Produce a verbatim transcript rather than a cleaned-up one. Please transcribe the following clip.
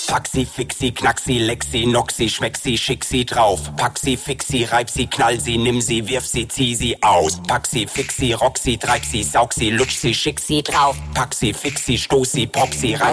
Pack sie, fix sie, knack sie, leck sie, knock sie, schmeck sie, schick sie drauf. Pack sie, fix sie, reib sie, knall sie, nimm sie, wirf sie, zieh sie aus. Pack sie, fix sie, rock sie, treib sie, saug sie, lutsch sie, schick sie drauf. Pack sie, fix sie, stoß sie, pop sie, reib